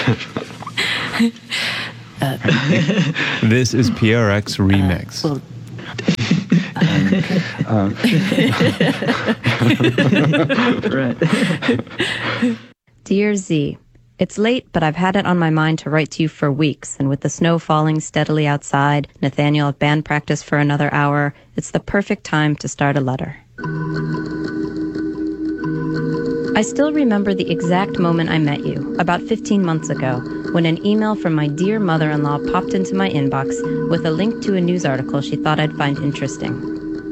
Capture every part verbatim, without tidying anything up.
uh, This is P R X Remix. Uh, well, Um, right. Dear Z, it's late, but I've had it on my mind to write to you for weeks, and with the snow falling steadily outside, Nathaniel at band practice for another hour, it's the perfect time to start a letter. I still remember the exact moment I met you, about fifteen months ago, when an email from my dear mother-in-law popped into my inbox with a link to a news article she thought I'd find interesting.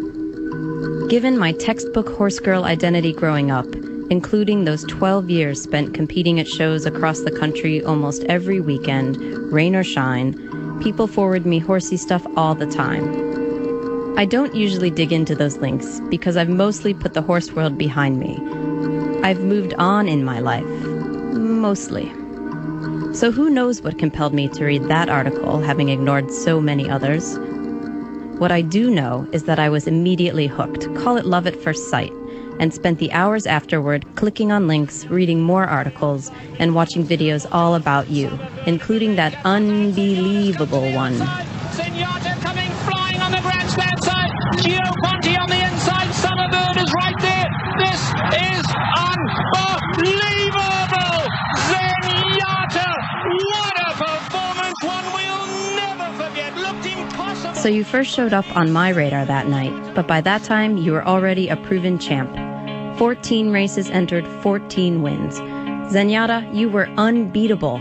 Given my textbook horse girl identity growing up, including those twelve years spent competing at shows across the country almost every weekend, rain or shine, people forward me horsey stuff all the time. I don't usually dig into those links because I've mostly put the horse world behind me. I've moved on in my life. Mostly. So who knows what compelled me to read that article, having ignored so many others? What I do know is that I was immediately hooked, call it love at first sight, and spent the hours afterward clicking on links, reading more articles, and watching videos all about you, including that unbelievable one. Zenyatta coming flying on the grandstand side. Gio Ponti on the inside. Summerbird is right there. This is unbelievable. Zenyatta, what a performance! One we'll never forget. Looked impossible. So you first showed up on my radar that night, but by that time you were already a proven champ. fourteen races entered, fourteen wins. Zenyatta, you were unbeatable.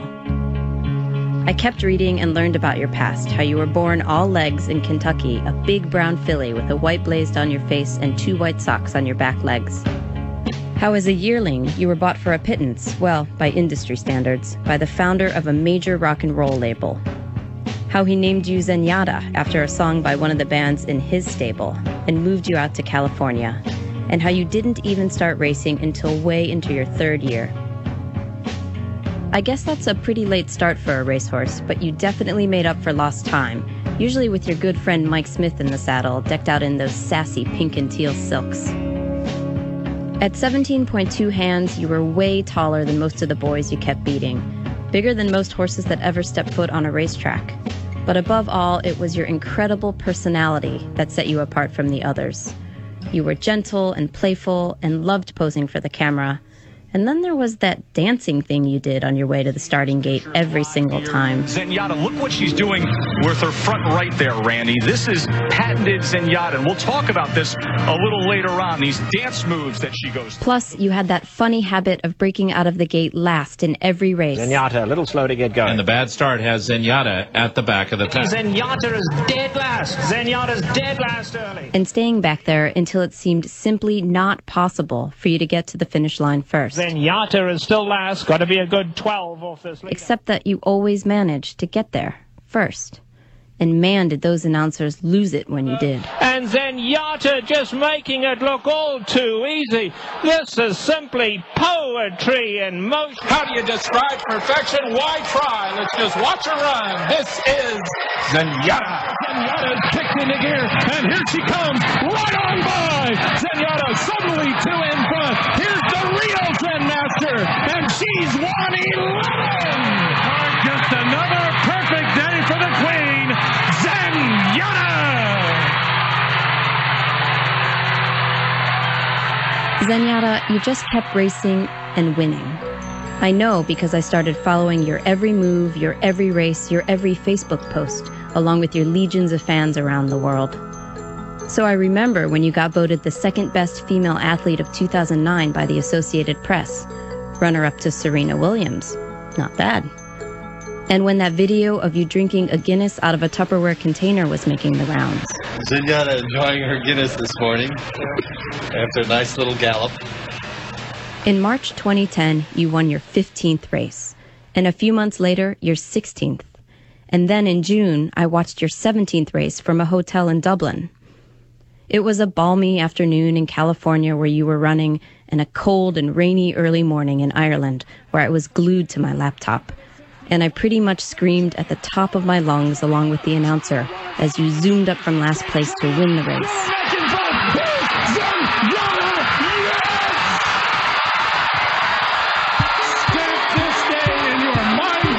I kept reading and learned about your past, how you were born all legs in Kentucky, a big brown filly with a white blazed on your face and two white socks on your back legs. How as a yearling, you were bought for a pittance, well, by industry standards, by the founder of a major rock and roll label. How he named you Zenyatta after a song by one of the bands in his stable and moved you out to California. And how you didn't even start racing until way into your third year. I guess that's a pretty late start for a racehorse, but you definitely made up for lost time, usually with your good friend Mike Smith in the saddle, decked out in those sassy pink and teal silks. At seventeen point two hands, you were way taller than most of the boys you kept beating, bigger than most horses that ever stepped foot on a racetrack. But above all, it was your incredible personality that set you apart from the others. You were gentle and playful and loved posing for the camera. And then there was that dancing thing you did on your way to the starting gate every single time. Zenyatta, look what she's doing with her front right there, Randy. This is patented Zenyatta, and we'll talk about this a little later on, these dance moves that she goes through. Plus, you had that funny habit of breaking out of the gate last in every race. Zenyatta, a little slow to get going. And the bad start has Zenyatta at the back of the pack. Zenyatta is dead last. Zenyatta's dead last early. And staying back there until it seemed simply not possible for you to get to the finish line first. Zenyatta is still last. Got to be a good twelve off this lead. Except that you always managed to get there first. And man, did those announcers lose it when you did. And Zenyatta just making it look all too easy. This is simply poetry in motion. How do you describe perfection? Why try? Let's just watch her run. This is Zenyatta. Zenyatta's kicked into gear, and here she comes, right on by. Zenyatta suddenly two in front. Here's the real Zen Master, and she's won eleven. Just another perfect day for the Queen, Zenyatta. Zenyatta, you just kept racing and winning. I know because I started following your every move, your every race, your every Facebook post, along with your legions of fans around the world. So I remember when you got voted the second best female athlete of two thousand nine by the Associated Press, runner-up to Serena Williams. Not bad. And when that video of you drinking a Guinness out of a Tupperware container was making the rounds. Zenyatta enjoying her Guinness this morning after a nice little gallop. In March twenty ten, you won your fifteenth race, and a few months later, your sixteenth. And then in June, I watched your seventeenth race from a hotel in Dublin. It was a balmy afternoon in California where you were running, and a cold and rainy early morning in Ireland where I was glued to my laptop. And I pretty much screamed at the top of my lungs along with the announcer as you zoomed up from last place to win the race. Stamp this day in your mind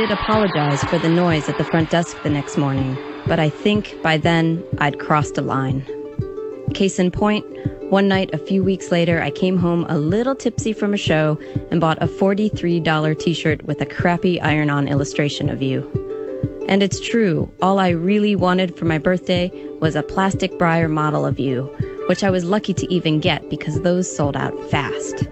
did apologize for the noise at the front desk the next morning, but I think by then I'd crossed a line. Case in point, one night a few weeks later, I came home a little tipsy from a show and bought a forty-three dollars t-shirt with a crappy iron-on illustration of you. And it's true, all I really wanted for my birthday was a plastic Breyer model of you, which I was lucky to even get because those sold out fast.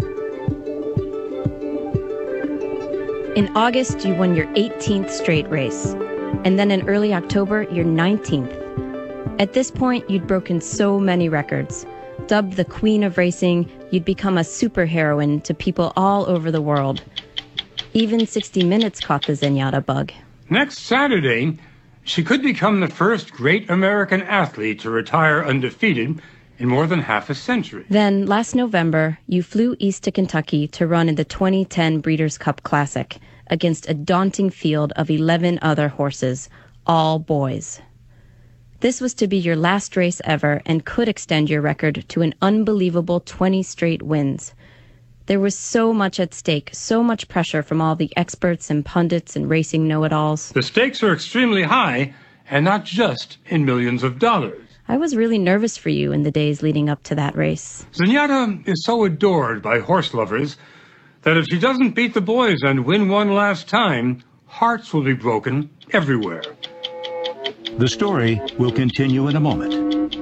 In August, you won your eighteenth straight race, and then in early October, your nineteenth. At this point, you'd broken so many records. Dubbed the Queen of Racing, you'd become a superheroine to people all over the world. Even sixty minutes caught the Zenyatta bug. Next Saturday, she could become the first great American athlete to retire undefeated in more than half a century. Then, last November, you flew east to Kentucky to run in the twenty ten Breeders' Cup Classic against a daunting field of eleven other horses, all boys. This was to be your last race ever and could extend your record to an unbelievable twenty straight wins. There was so much at stake, so much pressure from all the experts and pundits and racing know-it-alls. The stakes are extremely high, and not just in millions of dollars. I was really nervous for you in the days leading up to that race. Zenyatta is so adored by horse lovers that if she doesn't beat the boys and win one last time, hearts will be broken everywhere. The story will continue in a moment.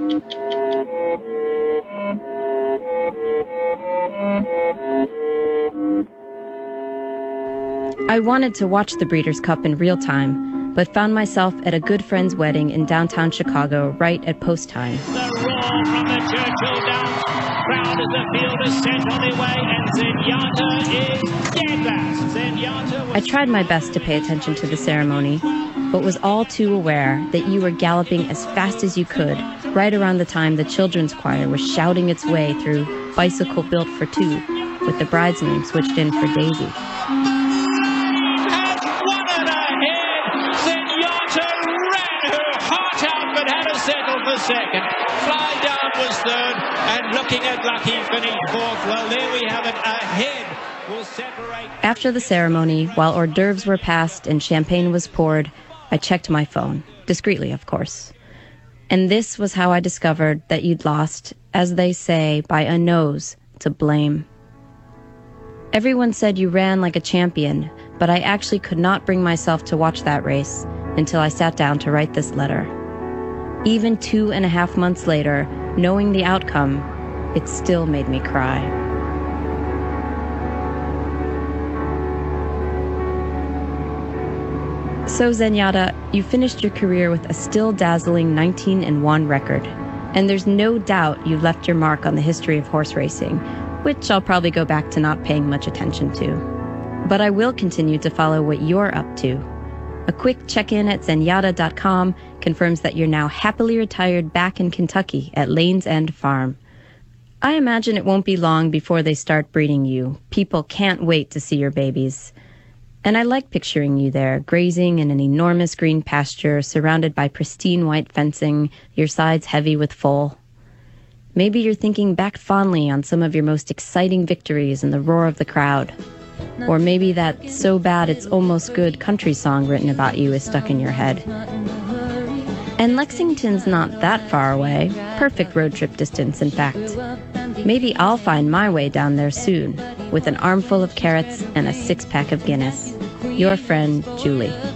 I wanted to watch the Breeders' Cup in real time, but found myself at a good friend's wedding in downtown Chicago right at post time. The roar from the Churchill Downs crowd as the field is set on the way, and Zenyatta is dead last. Zenyatta was... I tried my best to pay attention to the ceremony, but was all too aware that you were galloping as fast as you could, right around the time the children's choir was shouting its way through Bicycle Built for Two, with the bride's name switched in for Daisy. Has won it ahead. Zenyatta ran her heart out, but had to settle for second. Fly Down was third, and Looking at Lucky finished fourth. Well, there we have it. Ahead will separate. After the ceremony, while hors d'oeuvres were passed and champagne was poured, I checked my phone, discreetly, of course. And this was how I discovered that you'd lost, as they say, by a nose to blame. Everyone said you ran like a champion, but I actually could not bring myself to watch that race until I sat down to write this letter. Even two and a half months later, knowing the outcome, it still made me cry. So Zenyatta, you finished your career with a still dazzling nineteen and one record, and there's no doubt you left your mark on the history of horse racing, which I'll probably go back to not paying much attention to. But I will continue to follow what you're up to. A quick check-in at zenyatta dot com confirms that you're now happily retired back in Kentucky at Lane's End Farm. I imagine it won't be long before they start breeding you. People can't wait to see your babies. And I like picturing you there, grazing in an enormous green pasture, surrounded by pristine white fencing, your sides heavy with foal. Maybe you're thinking back fondly on some of your most exciting victories and the roar of the crowd. Or maybe that so bad it's almost good country song written about you is stuck in your head. And Lexington's not that far away, perfect road trip distance, in fact. Maybe I'll find my way down there soon, with an armful of carrots and a six-pack of Guinness. Your friend, Julie.